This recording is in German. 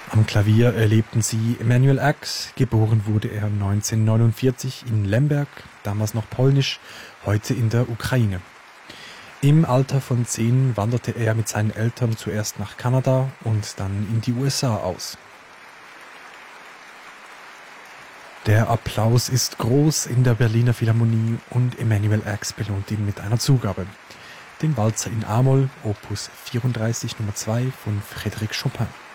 Am Klavier erlebten sie Emanuel Ax. Geboren wurde er 1949 in Lemberg, damals noch polnisch, heute in der Ukraine. Im Alter von 10 wanderte er mit seinen Eltern zuerst nach Kanada und dann in die USA aus. Der Applaus ist groß in der Berliner Philharmonie und Emanuel Ax belohnt ihn mit einer Zugabe. Den Walzer in A-Moll, Opus 34 Nummer 2 von Frédéric Chopin.